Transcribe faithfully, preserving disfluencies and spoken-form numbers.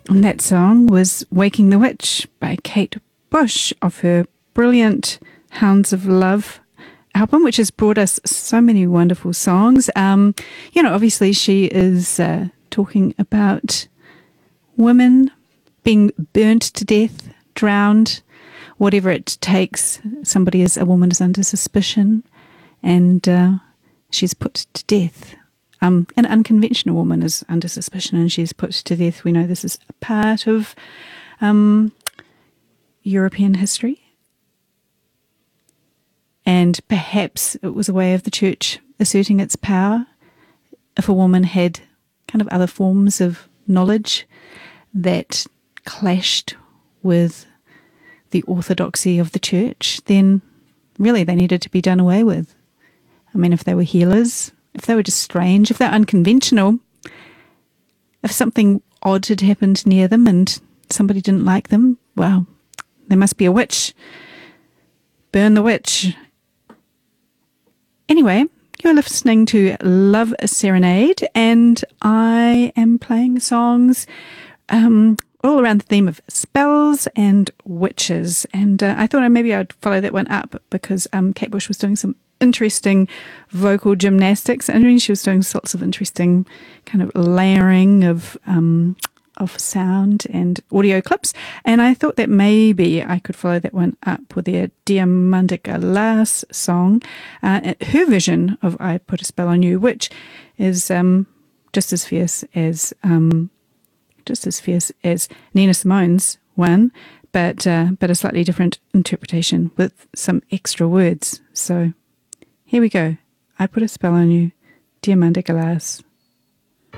And that song was Waking the Witch by Kate Bush off her brilliant Hounds of Love album, which has brought us so many wonderful songs. Um, you know, obviously she is uh, talking about women being burnt to death, drowned, whatever it takes. Somebody is, a woman is under suspicion and uh, she's put to death. Um, an unconventional woman is under suspicion and she's put to death. We know this is a part of um, European history. And perhaps it was a way of the church asserting its power. If a woman had kind of other forms of knowledge that clashed with the orthodoxy of the church, then really they needed to be done away with. I mean, if they were healers, if they were just strange, if they're unconventional, if something odd had happened near them and somebody didn't like them, well, there must be a witch. Burn the witch. Anyway, you're listening to Love Serenade, and I am playing songs um, all around the theme of spells and witches. And uh, I thought maybe I'd follow that one up because um, Kate Bush was doing some interesting vocal gymnastics. I mean, she was doing sorts of interesting kind of layering of um, of sound and audio clips, and I thought that maybe I could follow that one up with their Diamante Galas song, uh, her version of I Put a Spell on You, which is um, just as fierce as um, just as fierce as Nina Simone's one, but uh, but a slightly different interpretation with some extra words. So here we go. I Put a Spell on You, Diamante Galas.